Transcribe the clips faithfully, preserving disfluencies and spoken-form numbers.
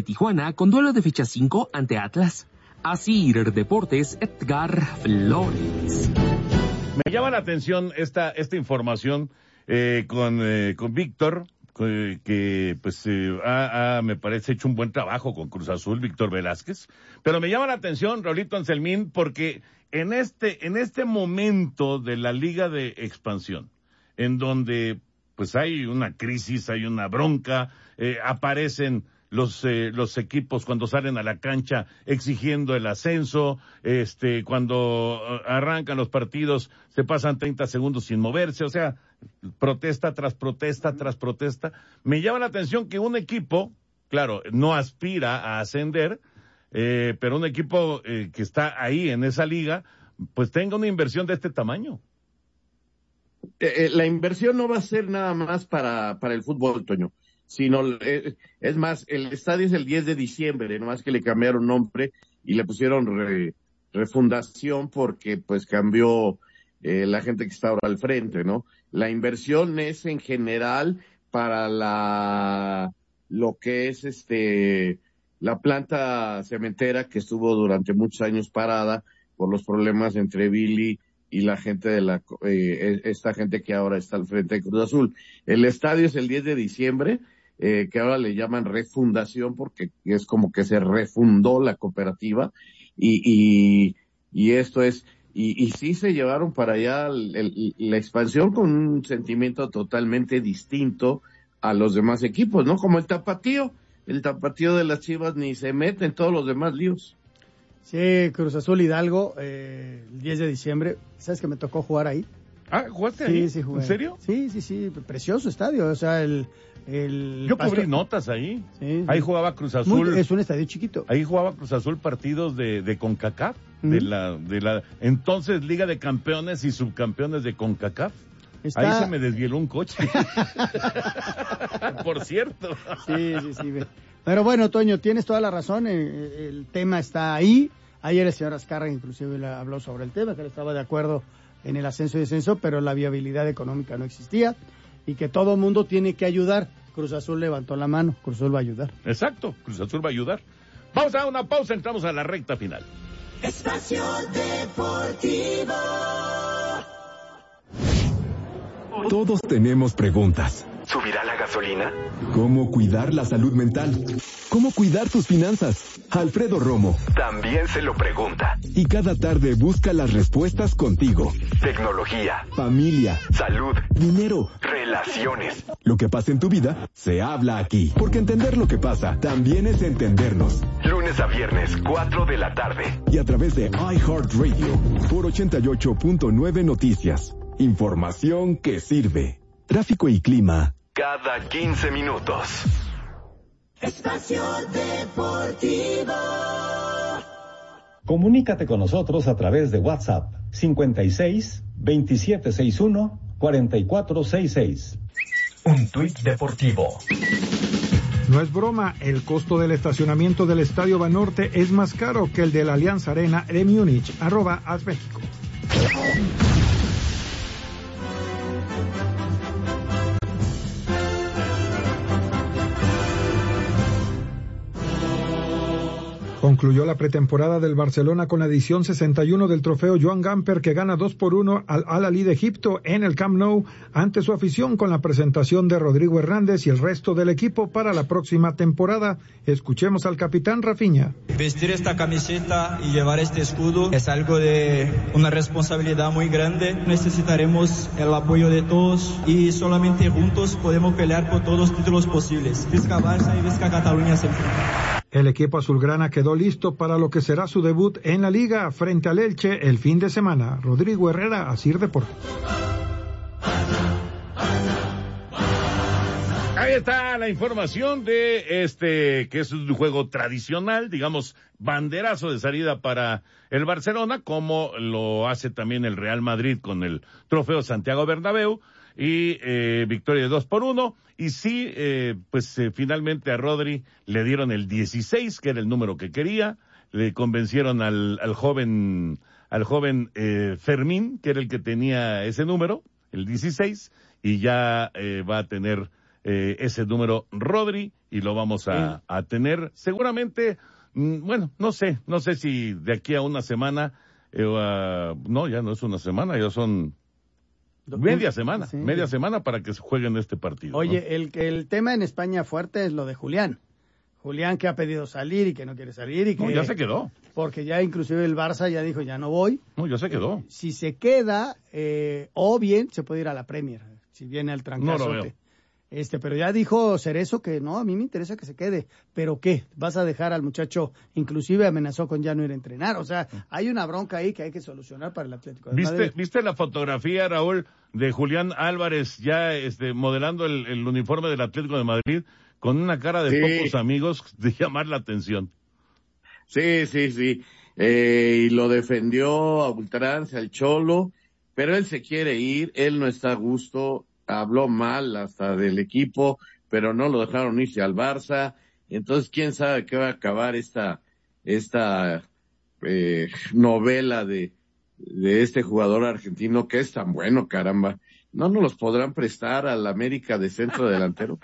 Tijuana con duelo de fecha cinco ante Atlas. Asir Deportes, Edgar Flores. Me llama la atención esta esta información eh, con eh, con Víctor, eh, que pues eh, ha, ha, me parece, hecho un buen trabajo con Cruz Azul, Víctor Velázquez. Pero me llama la atención, Raulito Anselmín, porque en este en este momento de la Liga de Expansión, en donde pues hay una crisis, hay una bronca, eh, aparecen los eh, los equipos cuando salen a la cancha exigiendo el ascenso, este cuando arrancan los partidos se pasan treinta segundos sin moverse, o sea, protesta tras protesta tras protesta. Me llama la atención que un equipo, claro, no aspira a ascender, eh, pero un equipo eh, que está ahí en esa liga, pues tenga una inversión de este tamaño. Eh, la inversión no va a ser nada más para para el fútbol, Toño, sino, eh, es más, el estadio es el diez de diciembre, nomás que le cambiaron nombre y le pusieron re, refundación porque pues cambió eh, la gente que está ahora al frente, ¿no? La inversión es en general para la, lo que es este, la planta cementera que estuvo durante muchos años parada por los problemas entre Billy y la gente de la, eh, esta gente que ahora está al frente de Cruz Azul. El estadio es el diez de diciembre, Eh, que ahora le llaman refundación porque es como que se refundó la cooperativa y y, y esto es, y, y sí se llevaron para allá el, el, la expansión con un sentimiento totalmente distinto a los demás equipos, ¿no? Como el Tapatío, el Tapatío de las Chivas ni se mete en todos los demás líos. Sí, Cruz Azul Hidalgo, eh, el diez de diciembre, ¿sabes que me tocó jugar ahí? Ah, ¿jugaste sí, ahí? Sí, jugué. ¿En serio? Sí, sí, sí, precioso estadio, o sea, el... el Yo pasto... cubrí notas ahí. Sí, ahí sí. jugaba Cruz Azul. Muy, es un estadio chiquito. Ahí jugaba Cruz Azul partidos de, de CONCACAF, uh-huh. de la de la entonces Liga de Campeones y Subcampeones de CONCACAF. Está... Ahí se me desvieló un coche. Por cierto. Sí, sí, sí. Pero bueno, Toño, tienes toda la razón, el, el tema está ahí. Ayer el señor Azcárraga inclusive habló sobre el tema, que él estaba de acuerdo en el ascenso y descenso, pero la viabilidad económica no existía y que todo el mundo tiene que ayudar. Cruz Azul levantó la mano, Cruz Azul va a ayudar. Exacto, Cruz Azul va a ayudar. Vamos a una pausa, entramos a la recta final. Espacio Deportivo. Todos tenemos preguntas. ¿Subirá la gasolina? ¿Cómo cuidar la salud mental? ¿Cómo cuidar tus finanzas? Alfredo Romo también se lo pregunta. Y cada tarde busca las respuestas contigo. Tecnología, familia, salud, dinero, relaciones. Lo que pasa en tu vida se habla aquí. Porque entender lo que pasa también es entendernos. Lunes a viernes, cuatro de la tarde. Y a través de iHeartRadio por ochenta y ocho punto nueve Noticias. Información que sirve. Tráfico y clima. Cada quince minutos. Espacio Deportivo. Comunícate con nosotros a través de WhatsApp cincuenta y seis, veintisiete sesenta y uno, cuarenta y cuatro sesenta y seis. Un tuit deportivo. No es broma, el costo del estacionamiento del Estadio Banorte es más caro que el de la Allianz Arena de Múnich. Arroba As México. Concluyó la pretemporada del Barcelona con la edición sesenta y uno del trofeo Joan Gamper, que gana dos por uno al Al-Ahly de Egipto en el Camp Nou ante su afición, con la presentación de Rodrigo Hernández y el resto del equipo para la próxima temporada. Escuchemos al capitán Rafinha. Vestir esta camiseta y llevar este escudo es algo de una responsabilidad muy grande. Necesitaremos el apoyo de todos y solamente juntos podemos pelear por todos los títulos posibles. Visca Barça y Visca Cataluña siempre. El equipo azulgrana quedó listo para lo que será su debut en la Liga frente al Elche el fin de semana. Rodrigo Herrera, Asir Deportes. Ahí está la información de este, que es un juego tradicional, digamos, banderazo de salida para el Barcelona, como lo hace también el Real Madrid con el trofeo Santiago Bernabéu, y eh, victoria de dos por uno. Y sí, eh, pues eh, finalmente a Rodri le dieron el dieciséis, que era el número que quería. Le convencieron al, al joven, al joven eh, Fermín, que era el que tenía ese número, el dieciséis, y ya eh, va a tener eh, ese número Rodri y lo vamos a, a tener seguramente, mm, bueno, no sé, no sé si de aquí a una semana, eh, uh, no, ya no es una semana, ya son media semana, sí, media sí. semana para que se jueguen este partido. Oye, ¿no? el, el tema en España fuerte es lo de Julián. Julián que ha pedido salir y que no quiere salir y que... No, ya se quedó. Porque ya inclusive el Barça ya dijo, ya no voy. No, ya se quedó. Si se queda, eh, o bien se puede ir a la Premier, si viene al trancazote. No lo veo. Este, pero ya dijo Cerezo que no, a mí me interesa que se quede. ¿Pero qué? ¿Vas a dejar al muchacho? Inclusive amenazó con ya no ir a entrenar. O sea, hay una bronca ahí que hay que solucionar para el Atlético de ¿Viste, Madrid. ¿Viste la fotografía, Raúl, de Julián Álvarez ya este, modelando el, el uniforme del Atlético de Madrid con una cara de sí. pocos amigos de llamar la atención? Sí, sí, sí. Eh, y lo defendió a ultranza el Cholo, pero él se quiere ir, él no está a gusto. Habló mal hasta del equipo, pero no lo dejaron irse al Barça. Entonces, quién sabe qué va a acabar esta esta eh, novela de, de este jugador argentino que es tan bueno, caramba. ¿No nos los podrán prestar al América de centro delantero?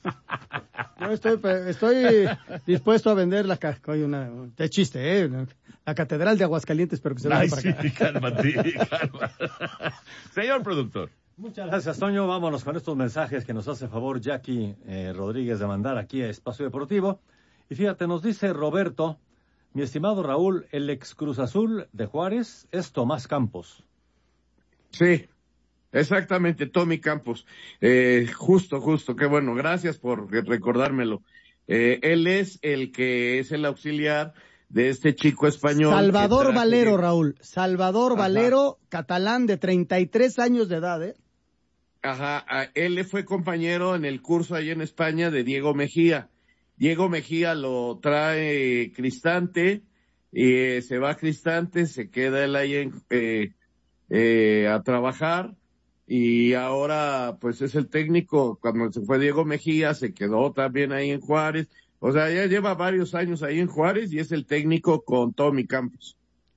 Yo estoy, estoy dispuesto a vender la... Oye, una, de chiste, ¿eh? La Catedral de Aguascalientes, pero que se vaya para sí, acá. Cálmate, cálmate. Señor productor. Muchas gracias, Toño. Vámonos con estos mensajes que nos hace favor Jackie eh, Rodríguez de mandar aquí a Espacio Deportivo. Y fíjate, nos dice Roberto, mi estimado Raúl, el ex Cruz Azul de Juárez es Tomás Campos. Sí, exactamente, Tommy Campos. Eh, justo, justo, qué bueno, gracias por recordármelo. Eh, él es el que es el auxiliar de este chico español. Salvador Valero, Raúl. Salvador Ajá. Valero, catalán de treinta y tres años de edad, ¿eh? Ajá, él fue compañero en el curso ahí en España de Diego Mejía. Diego Mejía lo trae Cristante, y eh, se va a Cristante, se queda él ahí en, eh, eh, a trabajar, y ahora pues es el técnico. Cuando se fue Diego Mejía, se quedó también ahí en Juárez. O sea, ya lleva varios años ahí en Juárez y es el técnico con Tommy Campos.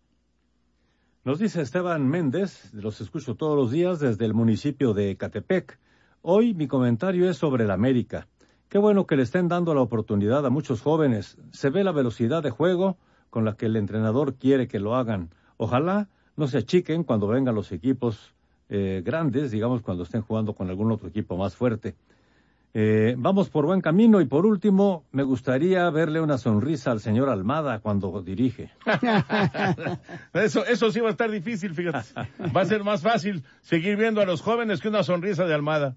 Nos dice Esteban Méndez, los escucho todos los días desde el municipio de Ecatepec. Hoy mi comentario es sobre el América. Qué bueno que le estén dando la oportunidad a muchos jóvenes. Se ve la velocidad de juego con la que el entrenador quiere que lo hagan. Ojalá no se achiquen cuando vengan los equipos eh, grandes, digamos cuando estén jugando con algún otro equipo más fuerte. Eh, vamos por buen camino y por último me gustaría verle una sonrisa al señor Almada cuando dirige. Eso, eso sí va a estar difícil, fíjate. Va a ser más fácil seguir viendo a los jóvenes que una sonrisa de Almada.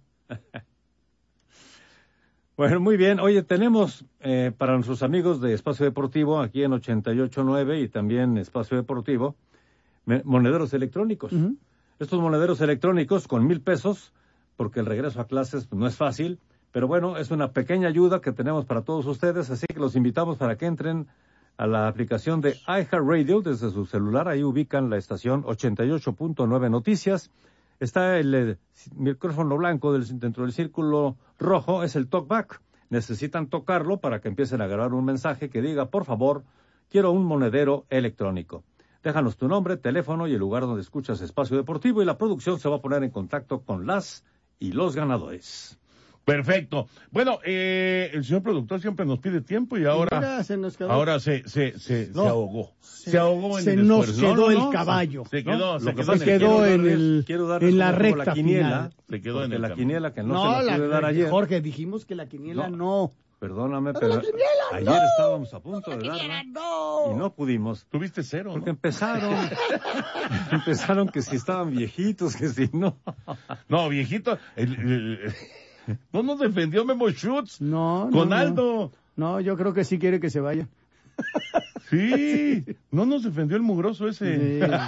Bueno, muy bien. Oye, tenemos eh, para nuestros amigos de Espacio Deportivo aquí en ochenta y ocho punto nueve y también Espacio Deportivo me, monederos electrónicos. Uh-huh. Estos monederos electrónicos con mil pesos, porque el regreso a clases pues, no es fácil. Pero bueno, es una pequeña ayuda que tenemos para todos ustedes, así que los invitamos para que entren a la aplicación de iHeartRadio desde su celular. Ahí ubican la estación ochenta y ocho punto nueve Noticias. Está el, el micrófono blanco del, dentro del círculo rojo, es el talkback. Necesitan tocarlo para que empiecen a grabar un mensaje que diga, por favor, quiero un monedero electrónico. Déjanos tu nombre, teléfono y el lugar donde escuchas Espacio Deportivo y la producción se va a poner en contacto con las y los ganadores. Perfecto. Bueno, eh, el señor productor siempre nos pide tiempo y ahora mira, se nos quedó. ahora se se se, no, se ahogó. Se, se ahogó en se el nos esfuerzo. quedó no, el no, caballo. Se quedó, ¿no? se, quedó, se quedó en, el, el en la recta la quiniela, final. Se quedó en el la camino. quiniela que no, no se la la, pude dar ayer. Jorge, dijimos que la quiniela no. no. Perdóname, pero, pero la quiniela, ayer no. estábamos a punto de darla no. y no pudimos. Tuviste cero, Porque ¿no? empezaron, empezaron que si estaban viejitos, que si no. No, viejito, el, el, el, no nos defendió Memo Schutz. No, Con no, Aldo. No. no, yo creo que sí quiere que se vayan. Sí, no nos defendió el mugroso ese. Sí. eh,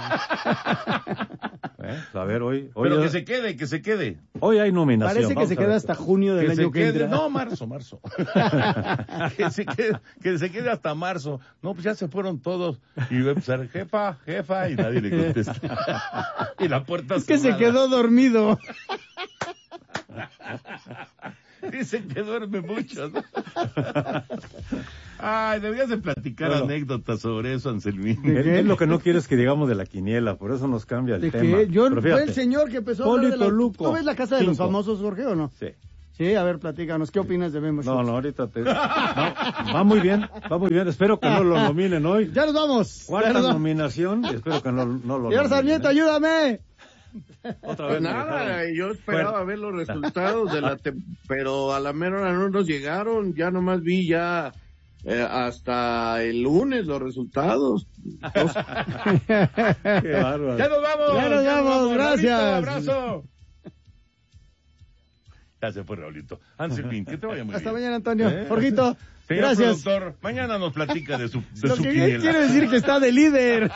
a ver, hoy, hoy Pero ya... que se quede, que se quede. Hoy hay nominación. Parece que Vamos se queda hasta junio del que año se que quede... entra. No, marzo, marzo. que, se quede, que se quede hasta marzo. No, pues ya se fueron todos. Y va a empezar, jefa, jefa, y nadie le contesta. Y la puerta es que se quedó dormido. Dicen que duerme mucho, ¿no? Ay, deberías de platicar bueno, anécdotas sobre eso, Anselmín. Es lo que no quieres que digamos de la quiniela, por eso nos cambia el ¿De tema. Qué? Yo fue el señor que empezó a hablar de la... Luco, ¿Tú ves la Casa de cinco. los Famosos, Jorge, o no? Sí. Sí, a ver, platícanos, ¿qué opinas de Memo Schutz? No, no, ahorita te... Va, va muy bien, va muy bien. Espero que no lo nominen hoy. Ya nos vamos. Cuarta nos nominación, y espero que no, no lo Señor nominen. Sarmiento, ayúdame. Otra vez. Pues nada, yo esperaba bueno. ver los resultados de la te- pero a la mera hora no nos llegaron, ya nomás vi ya eh, hasta el lunes los resultados. Qué bárbaro. Ya nos vamos. Ya nos ya vamos, vamos. gracias. Raulito, abrazo. Ya se fue Raulito. Anselmín, que te vaya muy Hasta bien. mañana, Antonio. ¿Eh? Jorgito, Señor gracias. productor, mañana nos platica de su, de Lo su que quiniela. quiere decir que está de líder.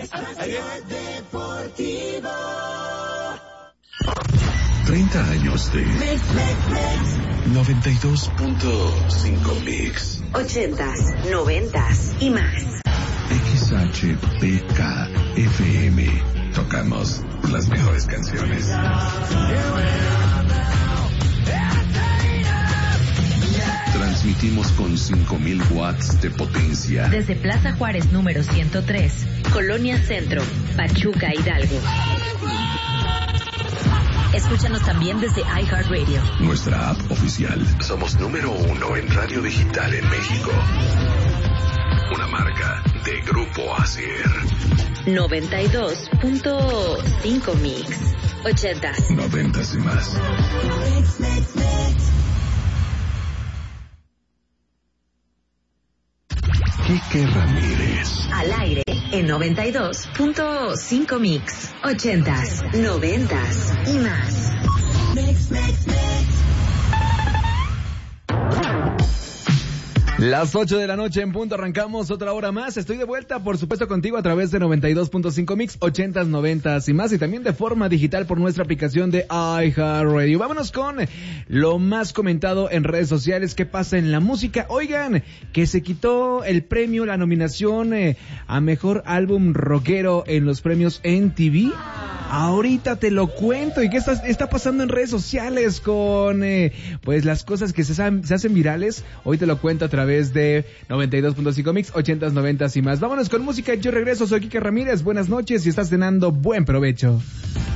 treinta años de noventa y dos punto cinco Mix. ochentas, noventas y más. X H P K F M. Tocamos las mejores canciones. Transmitimos con cinco mil watts de potencia. Desde Plaza Juárez número ciento tres, Colonia Centro, Pachuca, Hidalgo. Escúchanos también desde iHeartRadio. Nuestra app oficial. Somos número uno en radio digital en México. Una marca de Grupo Asier. noventa y dos punto cinco Mix. ochentas. Noventas y más. Quique Ramírez. Al aire en noventa y dos punto cinco Mix. ochentas, noventas y más. Mix, mix, mix. Las ocho de la noche en punto, arrancamos otra hora más. Estoy de vuelta, por supuesto, contigo a través de noventa y dos punto cinco Mix, ochentas, noventas y más, y también de forma digital por nuestra aplicación de iHeartRadio. Vámonos con lo más comentado en redes sociales. ¿Qué pasa en la música? Oigan, que se quitó el premio, la nominación eh, a mejor álbum rockero en los premios M T V. Ahorita te lo cuento. ¿Y qué está, está pasando en redes sociales con eh, pues las cosas que se, se hacen virales? Hoy te lo cuento a través de noventa y dos punto cinco Mix, ochentas, noventas y más. Vámonos con música. Yo regreso, soy Quique Ramírez. Buenas noches y estás cenando. Buen provecho.